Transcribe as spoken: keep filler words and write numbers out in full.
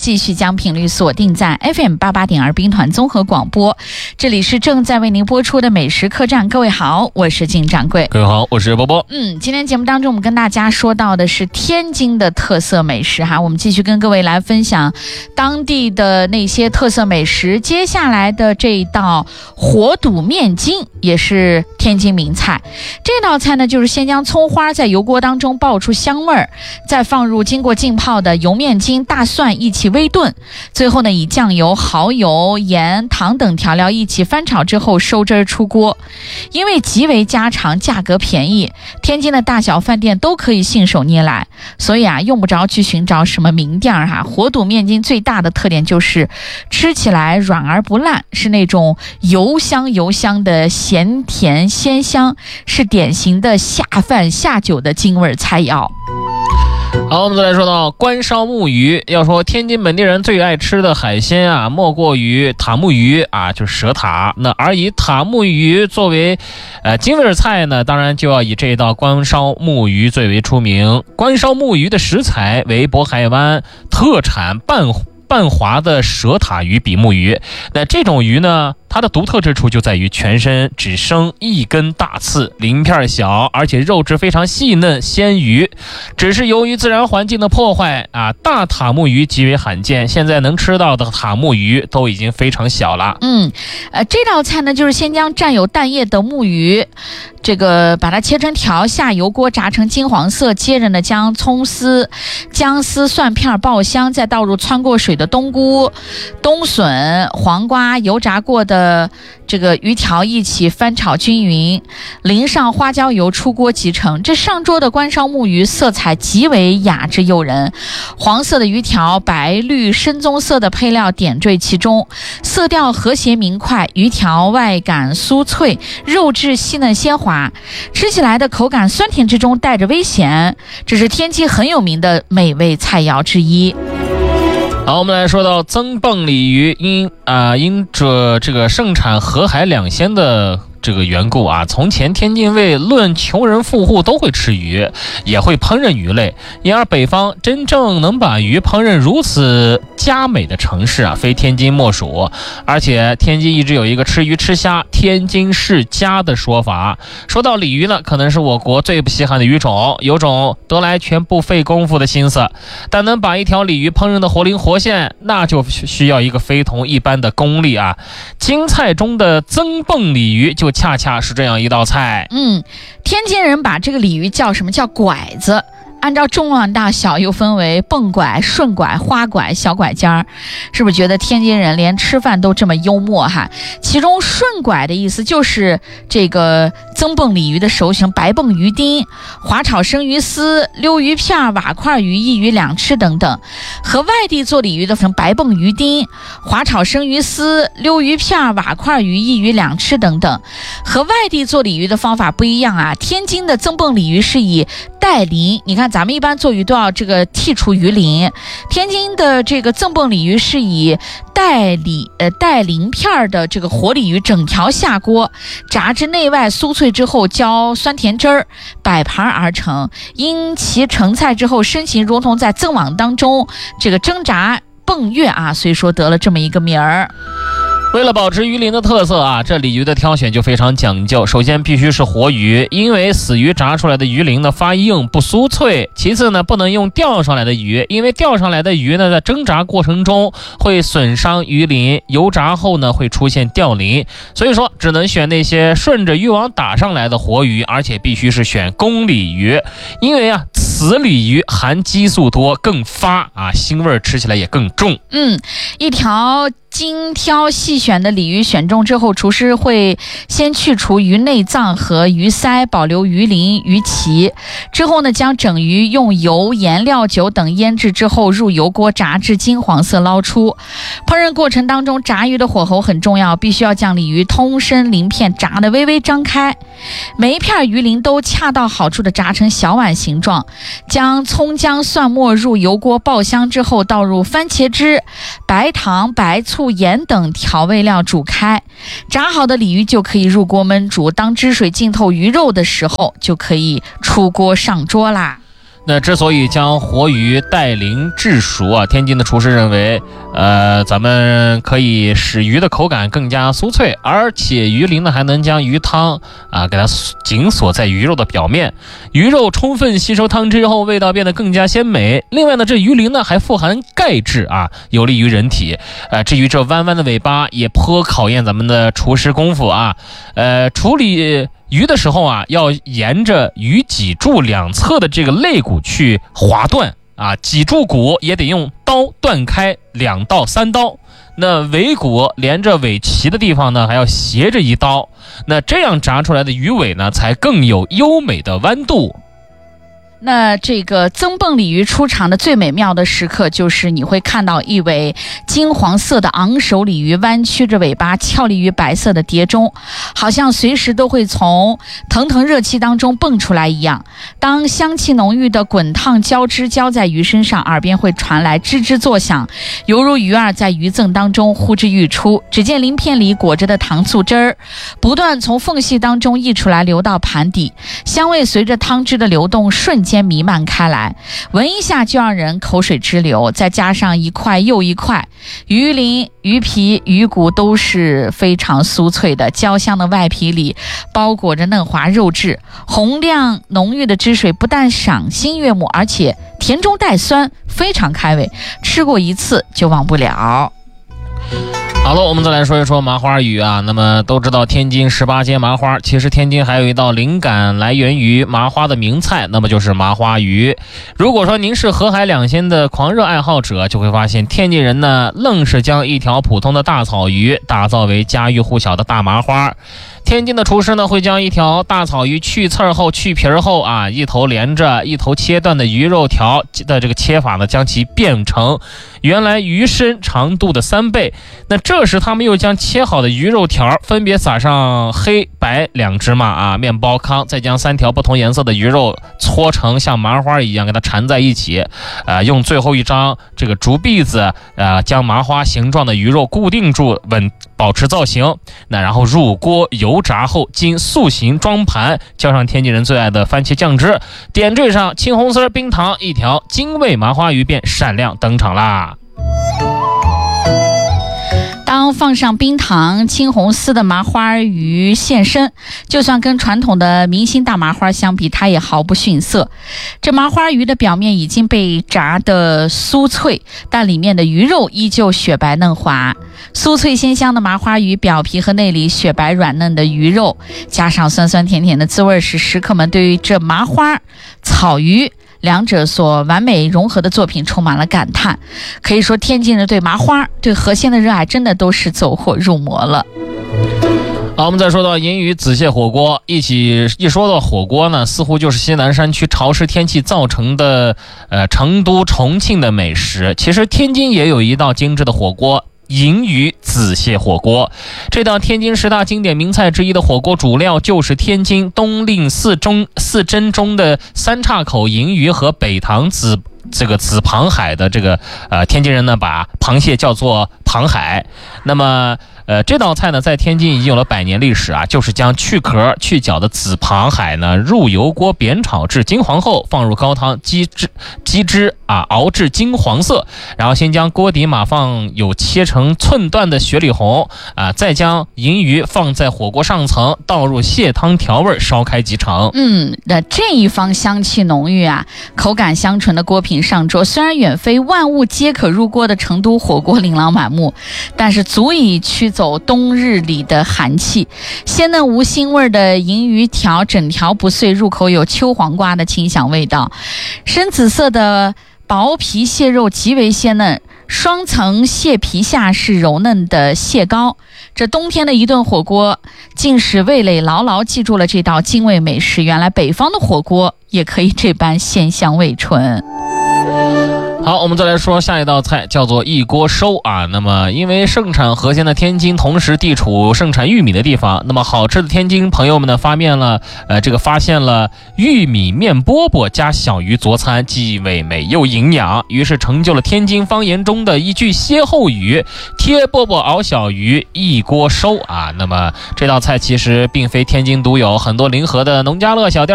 继续将频率锁定在 F M 八八点二兵团综合广播，这里是正在为您播出的美食客栈。各位好，我是金掌柜。 各位好，我是波波。 嗯，今天节目当中我们跟大家说到的是天津的特色美食哈，我们继续跟各位来分享当地的那些特色美食。接下来的这一道火肚面筋也是天津名菜。这道菜呢，就是先将葱花在油锅当中爆出香味儿，再放入经过浸泡的油面筋、大蒜一起微炖，最后呢以酱油、蚝油、盐、糖等调料一起翻炒之后收汁儿出锅。因为极为家常，价格便宜，天津的大小饭店都可以信手拈来，所以啊用不着去寻找什么名店哈。火肚面筋最大的特点就是吃起来软而不烂，是那种油香油香的咸甜鲜香，是典型的下饭下酒的京味菜肴。 好，我们再来说到关烧木鱼。要说天津本地人最爱吃的海鲜啊，莫过于塔木鱼啊，就是蛇塔。那而以塔木鱼作为呃京味菜呢，当然就要以这道关烧木鱼最为出名。关烧木鱼的食材为渤海湾特产半半滑的蛇塔鱼比目鱼。那这种鱼呢，它的独特之处就在于全身只生一根大刺，鳞片小，而且肉质非常细嫩鲜鱼。只是由于自然环境的破坏啊，大塔木鱼极为罕见，现在能吃到的塔木鱼都已经非常小了。 嗯，呃，这道菜呢，就是先将蘸有蛋液的木鱼，这个把它切成条，下油锅炸成金黄色，接着呢将葱丝、姜丝、蒜片爆香，再倒入汆过水的冬菇、冬笋、黄瓜，油炸过的呃，这个鱼条一起翻炒均匀，淋上花椒油出锅即成。这上桌的关烧木鱼色彩极为雅致诱人，黄色的鱼条、白绿深棕色的配料点缀其中，色调和谐明快，鱼条外感酥脆，肉质细嫩鲜滑，吃起来的口感酸甜之中带着微咸，这是天津很有名的美味菜肴之一。 好，我们来说到增泵鲤鱼，因啊、呃、因着这个盛产河海两鲜的这个缘故啊，从前天津卫论穷人富户都会吃鱼，也会烹饪鱼类。因而北方真正能把鱼烹饪如此佳美的城市啊，非天津莫属。而且天津一直有一个吃鱼吃虾天津世家的说法。说到鲤鱼呢，可能是我国最不稀罕的鱼种，有种得来全不费功夫的心思，但能把一条鲤鱼烹饪的活灵活现，那就需要一个非同一般的功力啊。京菜中的增泵鲤鱼就恰恰是这样一道菜。 嗯，天津人把这个鲤鱼叫什么？叫拐子。按照重量大小又分为泵拐、顺拐、花拐、小拐尖儿，是不是觉得天津人连吃饭都这么幽默哈？其中顺拐的意思就是这个增泵鲤鱼的熟型白泵鱼丁、滑炒生鱼丝、溜鱼片、瓦块鱼、一鱼两吃等等。和外地做鲤鱼的成白泵鱼丁、滑炒生鱼丝、溜鱼片、瓦块鱼、一鱼两吃等等。和外地做鲤鱼的方法不一样啊，天津的增泵鲤鱼是以带鳞，你看咱们一般做鱼都要这个剔除鱼鳞，天津的这个增泵鲤鱼是以带鳞呃带鳞片的这个活鲤鱼整条下锅，炸至内外酥脆之后浇酸甜汁儿，摆盘而成。因其成菜之后身形如同在增网当中这个挣扎蹦跃啊，所以说得了这么一个名儿。 为了保持鱼鳞的特色啊，这鲤鱼的挑选就非常讲究。首先必须是活鱼，因为死鱼炸出来的鱼鳞呢发硬不酥脆。其次呢，不能用钓上来的鱼，因为钓上来的鱼呢在挣扎过程中会损伤鱼鳞，油炸后呢会出现掉鳞。所以说只能选那些顺着渔网打上来的活鱼，而且必须是选公鲤鱼，因为啊死鲤鱼含激素多，更发啊，腥味吃起来也更重。 嗯，一条精挑细选的鲤鱼选中之后，厨师会先去除鱼内脏和鱼鳃，保留鱼鳞、鱼鳍。之后呢，将整鱼用油、盐、料酒等腌制之后，入油锅炸至金黄色捞出。烹饪过程当中，炸鱼的火候很重要，必须要将鲤鱼通身鳞片炸得微微张开，每一片鱼鳞都恰到好处的炸成小碗形状。将葱姜蒜末入油锅爆香之后，倒入番茄汁、白糖、白醋、盐等调味料煮开。炸好的鲤鱼就可以入锅焖煮，当汁水浸透鱼肉的时候，就可以出锅上桌啦。 那之所以将活鱼带鳞炙熟啊，天津的厨师认为，呃，咱们可以使鱼的口感更加酥脆，而且鱼鳞呢还能将鱼汤啊给它紧锁在鱼肉的表面，鱼肉充分吸收汤汁后，味道变得更加鲜美。另外呢，这鱼鳞呢还富含钙质啊，有利于人体。呃，至于这弯弯的尾巴，也颇考验咱们的厨师功夫啊。呃，处理鱼的时候啊，要沿着鱼脊柱两侧的这个肋骨去划断啊，脊柱骨也得用刀断开两到三刀。那尾骨连着尾鳍的地方呢，还要斜着一刀。那这样炸出来的鱼尾呢，才更有优美的弯度。 那这个增泵鲤鱼出场的最美妙的时刻，就是你会看到一尾金黄色的昂首鲤鱼弯曲着尾巴，俏立于白色的碟中，好像随时都会从腾腾热气当中蹦出来一样。当香气浓郁的滚烫胶汁浇在鱼身上，耳边会传来吱吱作响，犹如鱼儿在鱼赠当中呼之欲出。只见鳞片里裹着的糖醋汁儿不断从缝隙当中溢出来，流到盘底，香味随着汤汁的流动瞬间间弥漫开来，闻一下就让人口水直流。再加上一块又一块鱼鳞、鱼皮、鱼骨都是非常酥脆的，焦香的外皮里包裹着嫩滑肉质，红亮浓郁的汁水不但赏心悦目，而且甜中带酸，非常开胃，吃过一次就忘不了。 好了，我们再来说一说麻花鱼啊。那么都知道天津十八街麻花，其实天津还有一道灵感来源于麻花的名菜，那么就是麻花鱼。如果说您是河海两鲜的狂热爱好者，就会发现天津人呢，愣是将一条普通的大草鱼打造为家喻户晓的大麻花。天津的厨师呢，会将一条大草鱼去刺后去皮后啊，一头连着一头切断的鱼肉条的这个切法呢，将其变成原来鱼身长度的三倍。那这时他们又将切好的鱼肉条分别撒上黑白两芝麻啊面包糠，再将三条不同颜色的鱼肉搓成像麻花一样给它缠在一起，呃，用最后一张这个竹篦子呃将麻花形状的鱼肉固定住，稳保持造型。那然后入锅油炸后，经塑形装盘，浇上天津人最爱的番茄酱汁，点缀上青红丝冰糖，一条精卫麻花鱼便闪亮登场啦。 当放上冰糖、青红丝的麻花鱼现身，就算跟传统的明星大麻花相比，它也毫不逊色。这麻花鱼的表面已经被炸得酥脆，但里面的鱼肉依旧雪白嫩滑。酥脆鲜香的麻花鱼表皮和内里雪白软嫩的鱼肉，加上酸酸甜甜的滋味，使食客们对于这麻花、草鱼两者所完美融合的作品充满了感叹。可以说天津人对麻花、对河鲜的热爱真的都是走火入魔了。 好，我们再说到银鱼子蟹火锅，一起一说到火锅呢，似乎就是西南山区潮湿天气造成的呃成都、重庆的美食。其实天津也有一道精致的火锅，银鱼子蟹火锅。这道天津十大经典名菜之一的火锅主料就是天津东令四中四珍中的三岔口银鱼和北塘子这个紫螃海的这个呃天津人呢把螃蟹叫做螃海。那么呃，这道菜呢，在天津已经有了百年历史啊，就是将去壳去角的紫螃海呢，入油锅煸炒至金黄后，放入高汤鸡汁鸡汁啊，熬至金黄色，然后先将锅底码放有切成寸段的雪里红啊，再将银鱼放在火锅上层，倒入蟹汤调味，烧开即成。 嗯，那这一方香气浓郁啊，口感香醇的锅品上桌，虽然远非万物皆可入锅的成都火锅琳琅满目，但是足以驱走冬日里的寒气。鲜嫩无腥味的银鱼条整条不碎，入口有秋黄瓜的清香味道。深紫色的薄皮蟹肉极为鲜嫩，双层蟹皮下是柔嫩的蟹膏。这冬天的一顿火锅，竟使味蕾牢牢记住了这道京味美食。原来北方的火锅也可以这般鲜香味醇。 好，我们再来说下一道菜，叫做一锅收啊。那么因为盛产河鲜的天津，同时地处盛产玉米的地方，那么好吃的天津朋友们呢发现了呃这个发现了玉米面饽饽加小鱼佐餐，既味美又营养，于是成就了天津方言中的一句歇后语：贴饽饽熬小鱼，一锅收啊。那么这道菜其实并非天津独有，很多临河的农家乐小店